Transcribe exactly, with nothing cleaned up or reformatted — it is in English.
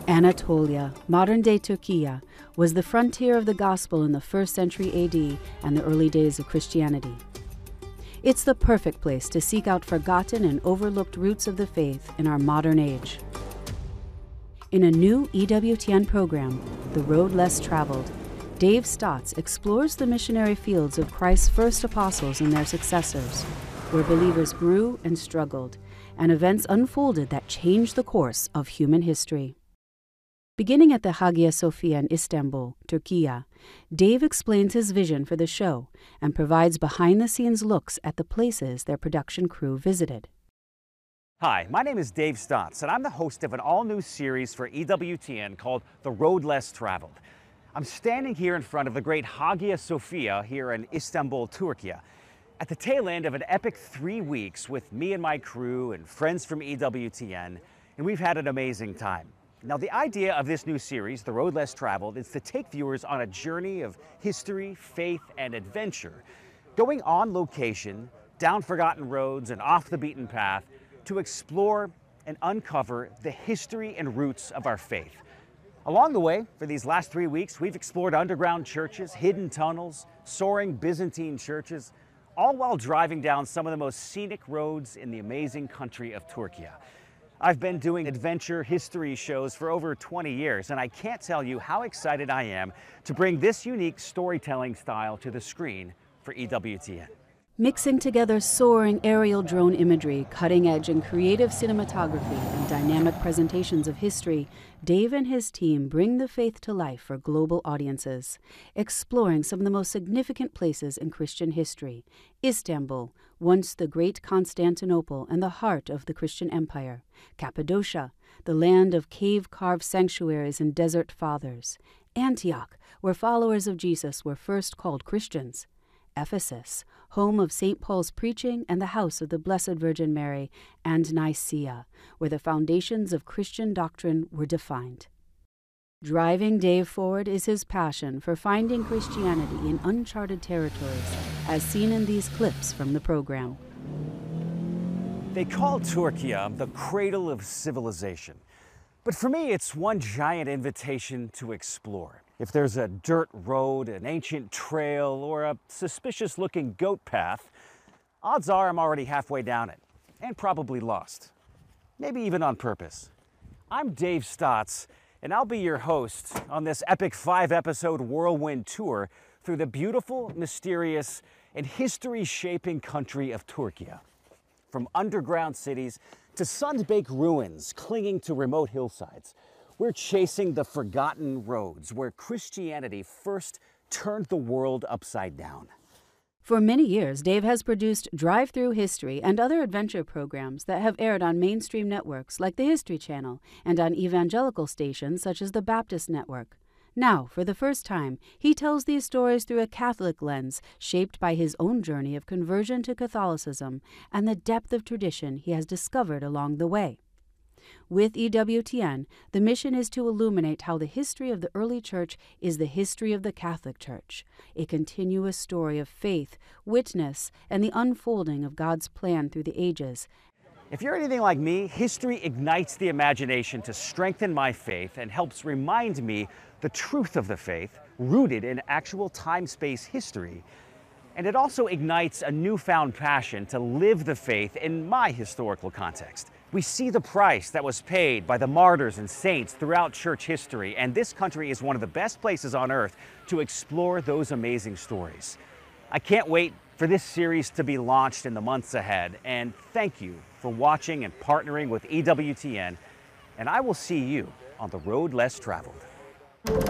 Anatolia, modern-day Turkey, was the frontier of the gospel in the first century A D and the early days of Christianity. It's the perfect place to seek out forgotten and overlooked roots of the faith in our modern age. In a new E W T N program, The Road Less Traveled, Dave Stotts explores the missionary fields of Christ's first apostles and their successors, where believers grew and struggled, and events unfolded that changed the course of human history. Beginning at the Hagia Sophia in Istanbul, Turkey, Dave explains his vision for the show and provides behind-the-scenes looks at the places their production crew visited. Hi, my name is Dave Stotts, and I'm the host of an all-new series for E W T N called The Road Less Traveled. I'm standing here in front of the great Hagia Sophia here in Istanbul, Turkey, at the tail end of an epic three weeks with me and my crew and friends from E W T N, and we've had an amazing time. Now, the idea of this new series, The Road Less Traveled, is to take viewers on a journey of history, faith, and adventure, going on location, down forgotten roads and off the beaten path to explore and uncover the history and roots of our faith. Along the way, for these last three weeks, we've explored underground churches, hidden tunnels, soaring Byzantine churches, all while driving down some of the most scenic roads in the amazing country of Turkey. I've been doing adventure history shows for over twenty years, and I can't tell you how excited I am to bring this unique storytelling style to the screen for E W T N. Mixing together soaring aerial drone imagery, cutting-edge and creative cinematography, and dynamic presentations of history, Dave and his team bring the faith to life for global audiences, exploring some of the most significant places in Christian history. Istanbul, once the great Constantinople and the heart of the Christian Empire. Cappadocia, the land of cave-carved sanctuaries and desert fathers. Antioch, where followers of Jesus were first called Christians. Ephesus, home of Saint Paul's preaching and the house of the Blessed Virgin Mary, and Nicaea, where the foundations of Christian doctrine were defined. Driving Dave forward is his passion for finding Christianity in uncharted territories, as seen in these clips from the program. They call Turkey the cradle of civilization, but for me it's one giant invitation to explore. If there's a dirt road, an ancient trail, or a suspicious-looking goat path, odds are I'm already halfway down it, and probably lost. Maybe even on purpose. I'm Dave Stotts, and I'll be your host on this epic five-episode whirlwind tour through the beautiful, mysterious, and history-shaping country of Turkey. From underground cities to sun-baked ruins clinging to remote hillsides, we're chasing the forgotten roads where Christianity first turned the world upside down. For many years, Dave has produced drive-through history and other adventure programs that have aired on mainstream networks like the History Channel and on evangelical stations such as the Baptist Network. Now, for the first time, he tells these stories through a Catholic lens shaped by his own journey of conversion to Catholicism and the depth of tradition he has discovered along the way. With E W T N, the mission is to illuminate how the history of the early church is the history of the Catholic Church, a continuous story of faith, witness, and the unfolding of God's plan through the ages. If you're anything like me, history ignites the imagination to strengthen my faith and helps remind me the truth of the faith, rooted in actual time-space history. And it also ignites a newfound passion to live the faith in my historical context. We see the price that was paid by the martyrs and saints throughout church history, and this country is one of the best places on earth to explore those amazing stories. I can't wait for this series to be launched in the months ahead, and thank you for watching and partnering with E W T N, and I will see you on The Road Less Traveled.